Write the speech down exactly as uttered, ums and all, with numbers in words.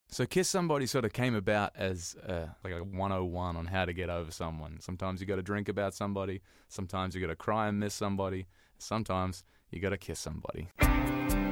So Kiss Somebody sort of came about as uh, like a one oh one on how to get over someone. Sometimes you got to drink about somebody. Sometimes you got to cry and miss somebody. Sometimes you got to kiss somebody.